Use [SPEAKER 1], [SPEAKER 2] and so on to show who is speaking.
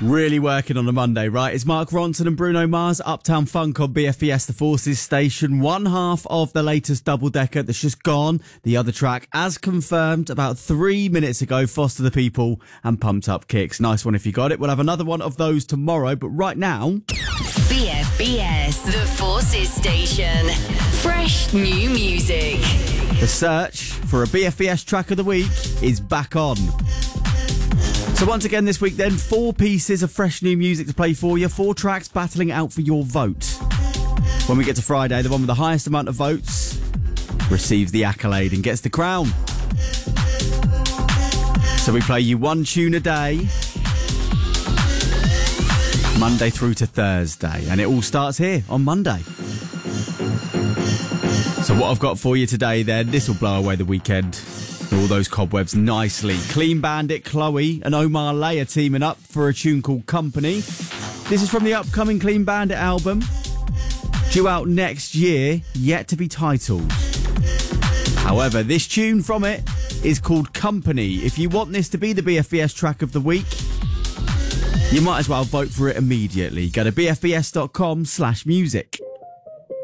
[SPEAKER 1] Really working on a Monday, right? It's Mark Ronson and Bruno Mars, Uptown Funk on BFBS, the Forces station. One half of the latest double-decker that's just gone. The other track, as confirmed about 3 minutes ago, Foster the People and Pumped Up Kicks. Nice one if you got it. We'll have another one of those tomorrow, but right now...
[SPEAKER 2] BFBS, the Forces station. Fresh new music.
[SPEAKER 1] The search for a BFBS track of the week is back on. So once again this week then, 4 pieces of fresh new music to play for you, 4 tracks battling out for your vote. When we get to Friday, the one with the highest amount of votes receives the accolade and gets the crown. So we play you 1 tune a day, Monday through to Thursday, and it all starts here on Monday. So what I've got for you today then, this will blow away the weekend. All those cobwebs nicely. Clean Bandit, Chloe and Omar Lay are teaming up for a tune called Company. This is from the upcoming Clean Bandit album, due out next year, yet to be titled. However, this tune from it is called Company. If you want this to be the BFBS track of the week, you might as well vote for it immediately. Go to bfbs.com/music.